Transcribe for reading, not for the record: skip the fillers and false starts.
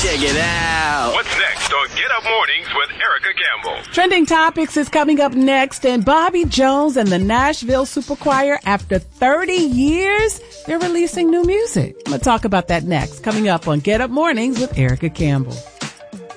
Check it out. What's next on Get Up Mornings with Erica Campbell? Trending Topics is coming up next, and Bobby Jones and the Nashville Super Choir, after 30 years, they're releasing new music. I'm going to talk about that next, coming up on Get Up Mornings with Erica Campbell.